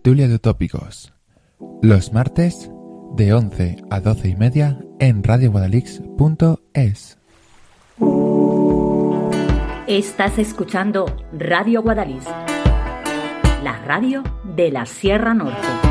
Tertulia de Utópicos. Los martes de 11 a 12 y media en radioguadalix.es. Estás escuchando Radio Guadalix, la radio de la Sierra Norte.